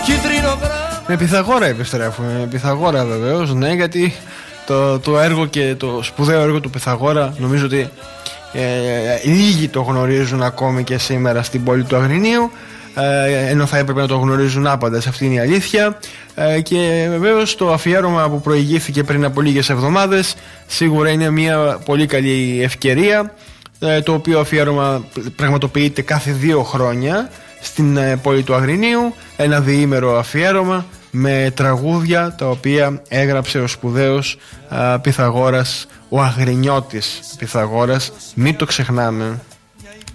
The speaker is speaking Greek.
Με Πυθαγόρα επιστρέφουμε. Πυθαγόρα βεβαίως, ναι, γιατί το έργο και το σπουδαίο έργο του Πυθαγόρα νομίζω ότι λίγοι το γνωρίζουν ακόμη και σήμερα στην πόλη του Αγρινίου, ενώ θα έπρεπε να το γνωρίζουν άπαντες, αυτή είναι η αλήθεια. Και βεβαίως το αφιέρωμα που προηγήθηκε πριν από λίγες εβδομάδες σίγουρα είναι μια πολύ καλή ευκαιρία, το οποίο αφιέρωμα πραγματοποιείται κάθε 2 χρόνια στην πόλη του Αγρινίου, ένα διήμερο αφιέρωμα με τραγούδια τα οποία έγραψε ο σπουδαίος Πυθαγόρας, ο Αγρινιώτης Πυθαγόρας, μην το ξεχνάμε.